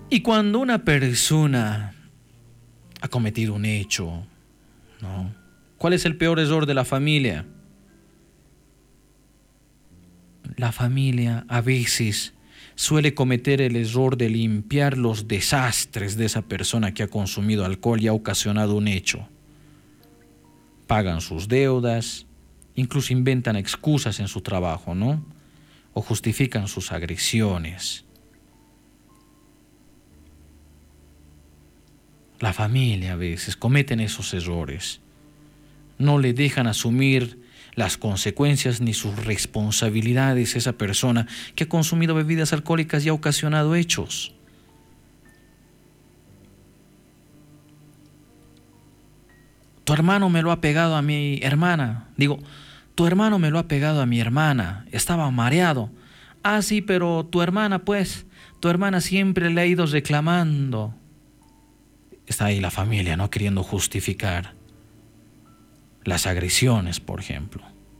Y cuando una persona ha cometido un hecho, ¿no? ¿Cuál es el peor error de la familia? La familia a veces suele cometer el error de limpiar los desastres de esa persona que ha consumido alcohol y ha ocasionado un hecho. Pagan sus deudas, incluso inventan excusas en su trabajo, ¿no? O justifican sus agresiones. La familia a veces cometen esos errores. No le dejan asumir las consecuencias ni sus responsabilidades a esa persona que ha consumido bebidas alcohólicas y ha ocasionado hechos. Tu hermano me lo ha pegado a mi hermana. Tu hermano me lo ha pegado a mi hermana. Estaba mareado. Ah, sí, pero tu hermana siempre le ha ido reclamando. Está ahí la familia, ¿no? Queriendo justificar las agresiones, por ejemplo.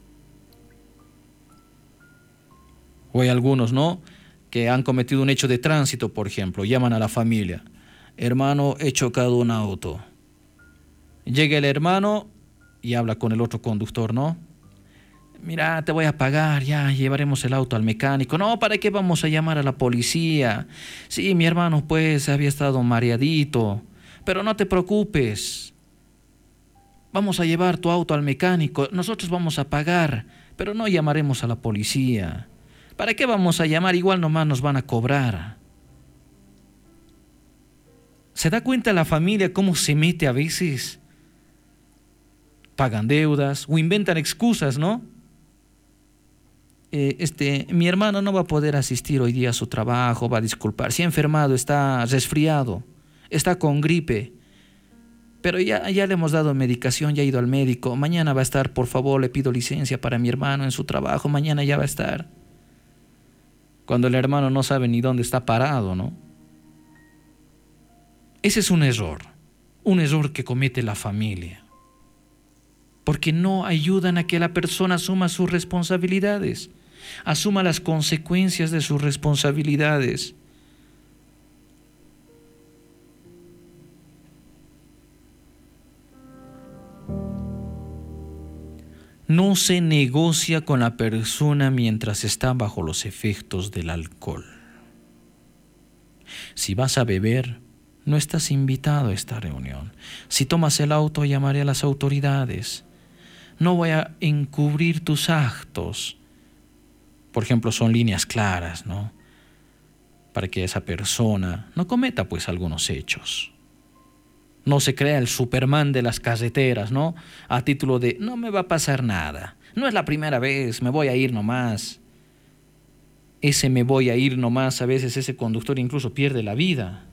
O hay algunos, ¿no?, que han cometido un hecho de tránsito, por ejemplo, llaman a la familia. Hermano, he chocado un auto. Llega el hermano y habla con el otro conductor, ¿no? Mira, te voy a pagar, ya llevaremos el auto al mecánico. No, ¿para qué vamos a llamar a la policía? Sí, mi hermano pues había estado mareadito, pero no te preocupes. Vamos a llevar tu auto al mecánico, nosotros vamos a pagar, pero no llamaremos a la policía. ¿Para qué vamos a llamar? Igual nomás nos van a cobrar. ¿Se da cuenta la familia cómo se mete a veces? Pagan deudas o inventan excusas, ¿no? Mi hermano no va a poder asistir hoy día a su trabajo, va a disculpar. Se ha enfermado, está resfriado, está con gripe. Pero ya le hemos dado medicación, ya ha ido al médico. Mañana va a estar, por favor, le pido licencia para mi hermano en su trabajo. Mañana ya va a estar. Cuando el hermano no sabe ni dónde está parado, ¿no? Ese es un error que comete la familia. Porque no ayudan a que la persona asuma sus responsabilidades, asuma las consecuencias de sus responsabilidades. No se negocia con la persona mientras está bajo los efectos del alcohol. Si vas a beber, no estás invitado a esta reunión. Si tomas el auto, llamaré a las autoridades. No voy a encubrir tus actos. Por ejemplo, son líneas claras, ¿no? Para que esa persona no cometa pues algunos hechos. No se crea el Superman de las carreteras, ¿no? A título de, no me va a pasar nada. No es la primera vez, me voy a ir nomás. Ese me voy a ir nomás, a veces ese conductor incluso pierde la vida.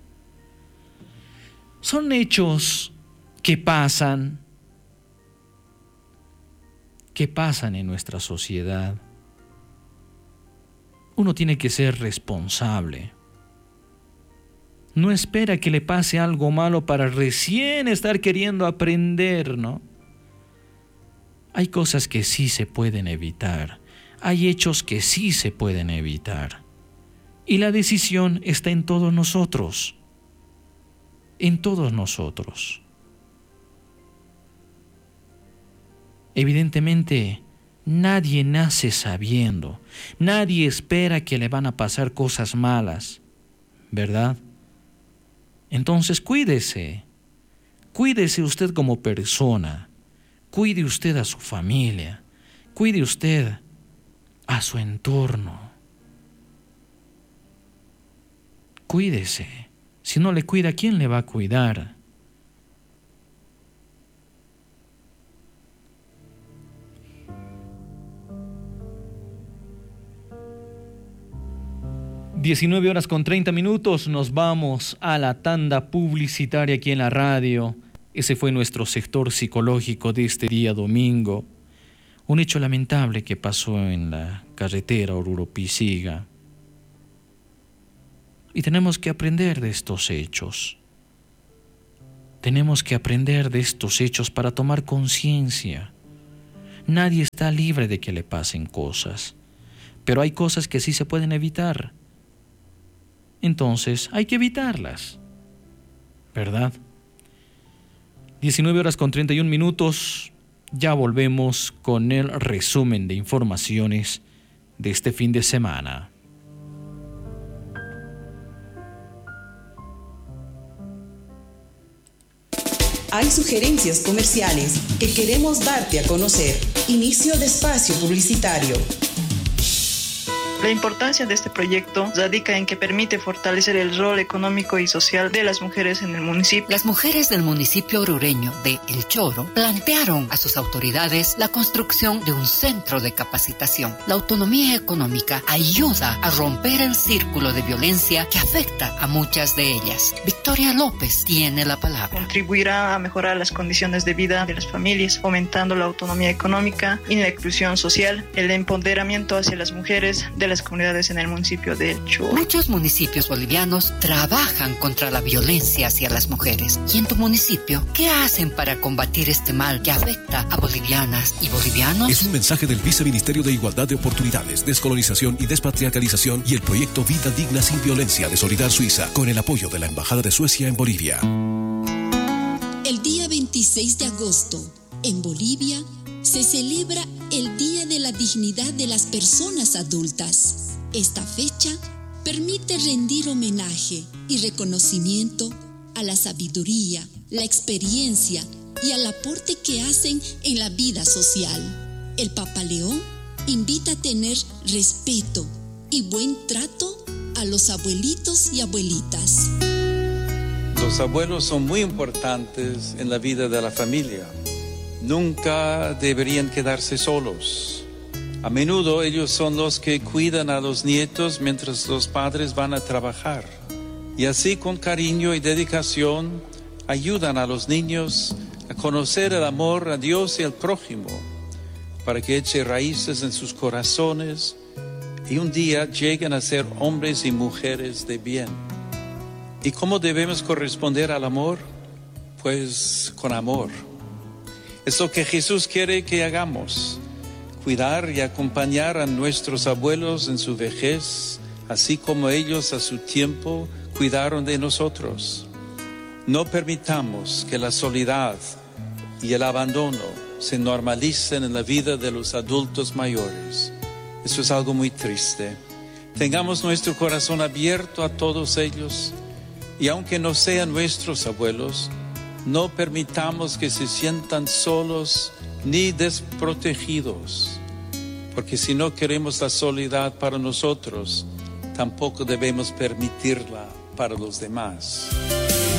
Son hechos que pasan en nuestra sociedad. Uno tiene que ser responsable. No espera que le pase algo malo para recién estar queriendo aprender, ¿no? Hay cosas que sí se pueden evitar. Hay hechos que sí se pueden evitar. Y la decisión está en todos nosotros. En todos nosotros. Evidentemente, nadie nace sabiendo. Nadie espera que le van a pasar cosas malas, ¿verdad? Entonces cuídese usted como persona, cuide usted a su familia, cuide usted a su entorno. Cuídese, si no le cuida, ¿quién le va a cuidar? (19:30) nos vamos a la tanda publicitaria aquí en la radio. Ese fue nuestro sector psicológico de este día domingo. Un hecho lamentable que pasó en la carretera Oruro-Pisiga. Y tenemos que aprender de estos hechos. Tenemos que aprender de estos hechos para tomar conciencia. Nadie está libre de que le pasen cosas, pero hay cosas que sí se pueden evitar. entonces hay que evitarlas, ¿verdad? 19:31. Ya volvemos con el resumen de informaciones de este fin de semana. Hay sugerencias comerciales que queremos darte a conocer. Inicio de espacio publicitario. La importancia de este proyecto radica en que permite fortalecer el rol económico y social de las mujeres en el municipio. Las mujeres del municipio orureño de El Choro plantearon a sus autoridades la construcción de un centro de capacitación. La autonomía económica ayuda a romper el círculo de violencia que afecta a muchas de ellas. Victoria López tiene la palabra. Contribuirá a mejorar las condiciones de vida de las familias, fomentando la autonomía económica y la inclusión social, el empoderamiento hacia las mujeres de las comunidades en el municipio de El Choro. Muchos municipios bolivianos trabajan contra la violencia hacia las mujeres. ¿Y en tu municipio qué hacen para combatir este mal que afecta a bolivianas y bolivianos? Es un mensaje del Viceministerio de Igualdad de Oportunidades, Descolonización y Despatriarcalización y el proyecto Vida Digna Sin Violencia de Solidar Suiza, con el apoyo de la Embajada de Suecia en Bolivia. El día 26 de agosto, en Bolivia, se celebra el Día de la Dignidad de las Personas Adultas. Esta fecha permite rendir homenaje y reconocimiento a la sabiduría, la experiencia y al aporte que hacen en la vida social. El Papa León invita a tener respeto y buen trato a los abuelitos y abuelitas. Los abuelos son muy importantes en la vida de la familia. Nunca deberían quedarse solos. A menudo ellos son los que cuidan a los nietos mientras los padres van a trabajar. Y así, con cariño y dedicación, ayudan a los niños a conocer el amor a Dios y al prójimo, para que eche raíces en sus corazones y un día lleguen a ser hombres y mujeres de bien. ¿Y cómo debemos corresponder al amor? Pues con amor. Es lo que Jesús quiere que hagamos, cuidar y acompañar a nuestros abuelos en su vejez, así como ellos a su tiempo cuidaron de nosotros. No permitamos que la soledad y el abandono se normalicen en la vida de los adultos mayores. Eso es algo muy triste. Tengamos nuestro corazón abierto a todos ellos y aunque no sean nuestros abuelos, no permitamos que se sientan solos ni desprotegidos, porque si no queremos la soledad para nosotros, tampoco debemos permitirla para los demás.